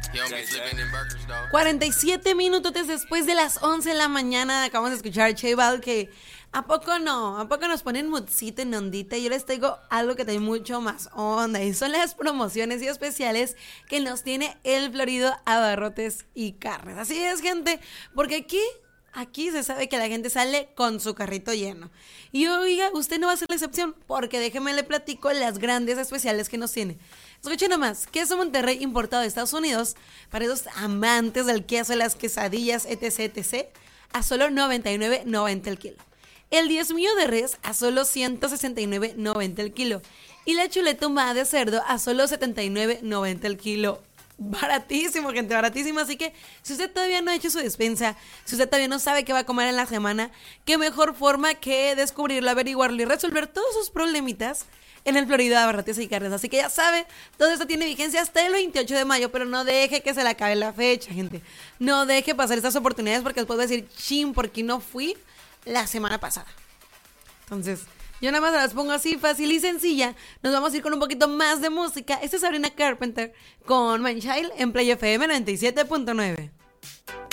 47 minutos después de las 11 de la mañana acabamos de escuchar J Balvin, que ¿a poco no? ¿A poco nos ponen moodcito en ondita? Y yo les traigo algo que tiene mucho más onda, y son las promociones y especiales que nos tiene el Florido Abarrotes y Carnes. Así es, gente, porque aquí se sabe que la gente sale con su carrito lleno. Y oiga, usted no va a ser la excepción, porque déjeme le platico las grandes especiales que nos tiene. Escuchen nomás, queso Monterrey importado de Estados Unidos, para esos amantes del queso, las quesadillas, etc, a solo $99.90 el kilo. El diezmillo de res a solo $169.90 el kilo. Y la chuleta ahumada de cerdo a solo $79.90 el kilo. Baratísimo, gente, baratísimo. Así que si usted todavía no ha hecho su despensa, si usted todavía no sabe qué va a comer en la semana, qué mejor forma que descubrirlo, averiguarlo y resolver todos sus problemitas en el Florida Abarrotes y Carnes. Así que ya sabe, todo esto tiene vigencia hasta el 28 de mayo, pero no deje que se le acabe la fecha, gente. No deje pasar estas oportunidades, porque después va a decir, chin, ¿por qué no fui la semana pasada? Entonces, yo nada más las pongo así, fácil y sencilla. Nos vamos a ir con un poquito más de música. Esta es Sabrina Carpenter con Mindchild en Play FM 97.9.